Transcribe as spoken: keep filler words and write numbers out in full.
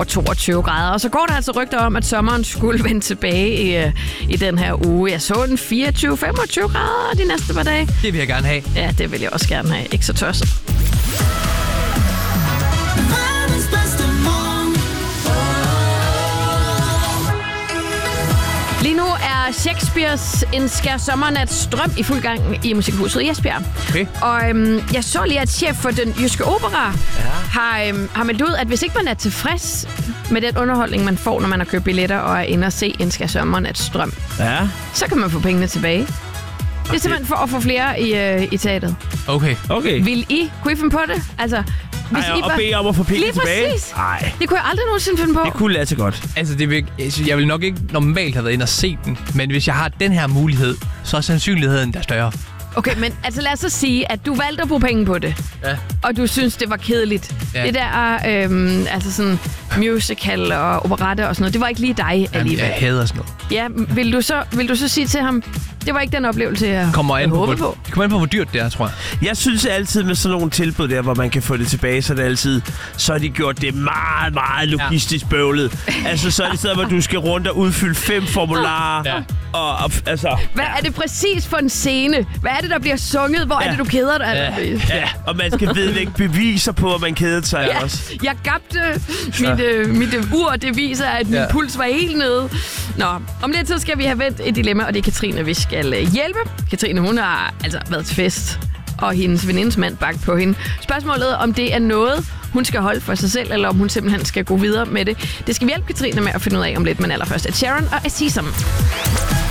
og toogtyve grader. Og så går der altså rygter om, at sommeren skulle vende tilbage i, i den her uge. Jeg så den fireogtyve til femogtyve grader de næste par dage. Det vil jeg gerne have. Ja, det vil jeg også gerne have. Ikke så tosset. Lige nu er Shakespeares En skær sommernat strøm i fuld gang i Musikhuset i Esbjerg. Okay. Og øhm, jeg så lige, at chef for den Jyske Opera ja. har, øhm, har meldt ud, at hvis ikke man er tilfreds med den underholdning, man får, når man har købt billetter og er inde og se En skær sommernat strøm, ja. så kan man få pengene tilbage. Det er okay. simpelthen for at få flere i, øh, i teateret. Okay. okay. Vil I? Kunne I finde på det? Altså, hvis Ej, I og bare... bede om at få pengene lige tilbage? Præcis. Nej. Det kunne jeg aldrig nogensinde finde på. Det kunne lade sig godt. Altså, det vil, jeg vil nok ikke normalt have været inde og se den, men hvis jeg har den her mulighed, så er sandsynligheden der større. Okay, men altså lad os så sige, at du valgte at bruge penge på det. Ja. Og du synes, det var kedeligt. Ja. Det der, øhm, altså sådan musical og operette og sådan noget, det var ikke lige dig Jamen, alligevel. jeg hader sådan noget. Ja, vil du, så, vil du så sige til ham, det var ikke den oplevelse, jeg kommer an på, håbede hvor, på? Det kommer an på, hvor dyrt det er, tror jeg. Jeg synes altid med sådan nogle tilbud der, hvor man kan få det tilbage, så er det altid, så har de gjort det meget, meget logistisk ja. bøvlet. Altså, så er det stedet, hvor du skal rundt og udfylde fem formularer. Ja. Og, og, altså... Hvad er det præcis for en scene? Hvad er det, der bliver sunget? Hvor ja. er det, du keder dig? Ja. Ja, og man skal vedlægge beviser på, at man kedede sig ja. også. Jeg gabte. Mit, øh, mit øh, ur, det viser, at min ja. puls var helt nede. Nå, om lidt så skal vi have vendt et dilemma, og det er Katrine, vi skal øh, hjælpe. Katrine, hun har altså været til fest, og hendes venindes mand bagt på hende. Spørgsmålet, om det er noget, hun skal holde for sig selv, eller om hun simpelthen skal gå videre med det. Det skal vi hjælpe Katrine med at finde ud af om lidt, men allerførst er Sharon og Asisam.